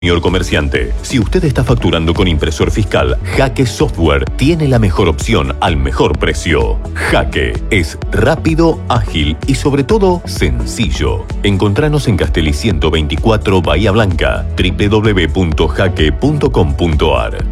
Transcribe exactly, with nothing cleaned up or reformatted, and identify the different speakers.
Speaker 1: Señor comerciante, si usted está facturando con impresor fiscal, Jaque Software tiene la mejor opción al mejor precio. Jaque es rápido, ágil y sobre todo sencillo. Encontranos en Castelli ciento veinticuatro Bahía Blanca, doble u doble u doble u punto jaque punto com punto ar.